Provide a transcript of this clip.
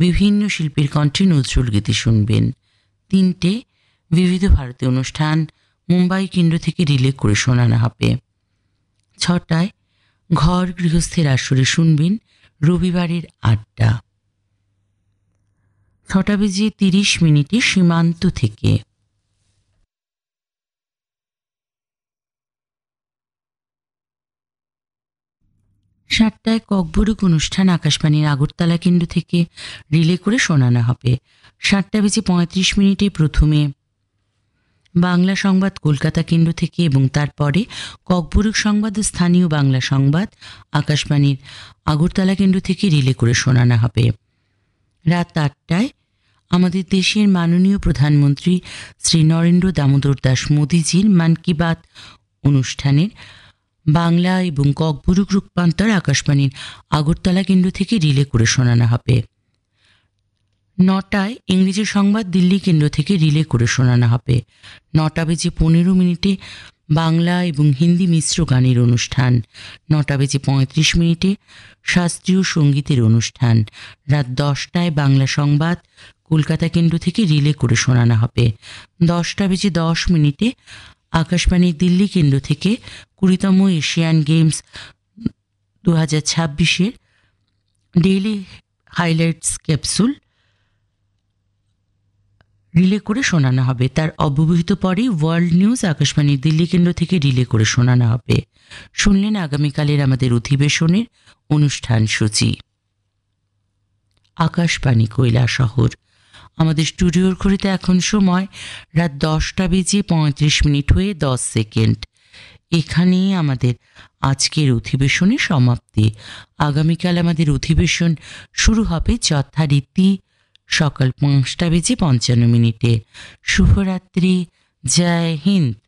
বিভিন্ন শিল্পীর কণ্ঠে নজরুল গীতি শুনবেন। 3টে বিবিধ ভারতী অনুষ্ঠান মুম্বাই কেন্দ্র থেকে রিলে করে শোনানো হবে। 6টায় ঘর গৃহস্থের আসরে শুনবেন রবিবারের আড্ডা। 6:30 সীমান্ত থেকে। 7টায় ককবরুক অনুষ্ঠান আকাশবাণীর আগরতলা কেন্দ্র থেকে রিলে করে শোনানো হবে। 7:35 প্রথমে বাংলা সংবাদ কলকাতা কেন্দ্র থেকে এবং তারপরে ককবরুক সংবাদ ও স্থানীয় বাংলা সংবাদ আকাশবাণীর আগরতলা কেন্দ্র থেকে রিলে করে শোনানো হবে। রাত 8টায় আমাদের দেশের মাননীয় প্রধানমন্ত্রী শ্রী নরেন্দ্র দামোদর দাস মোদিজির মন কি বাত অনুষ্ঠানের বাংলা এবং ককবরুক রূপান্তর আকাশবাণীর আগরতলা কেন্দ্র থেকে রিলে করে শোনানো হবে। 9টায় ইংরেজি সংবাদ দিল্লি কেন্দ্র থেকে রিলে করে শোনানো হবে। 9:15 বাংলা এবং হিন্দি মিশ্র গানের অনুষ্ঠান। 9:35 শাস্ত্রীয় সঙ্গীতের অনুষ্ঠান। রাত 10টায় বাংলা সংবাদ কলকাতা কেন্দ্র থেকে রিলে করে শোনানো হবে। 10:10 আকাশবাণীর দিল্লি কেন্দ্র থেকে 20তম Asian games 2026 daily highlights capsule relay করে শোনানো হবে। তার অব্যবহিত পরেই ওয়ার্ল্ড নিউজ আকাশবাণীর দিল্লি কেন্দ্র থেকে রিলে করে শোনানো হবে। শুনলেন আগামীকালের আমাদের অধিবেশনের অনুষ্ঠান সূচি। আকাশবাণী কৈলাসহর। আমাদের স্টুডিওর ঘড়িতে এখন সময় রাত 10:35 হয়ে 10 সেকেন্ড। এখানেই আমাদের আজকের অধিবেশনের সমাপ্তি। আগামীকাল আমাদের অধিবেশন শুরু হবে যথারীতি সকাল 5:55। শুভরাত্রি। জয় হিন্দ।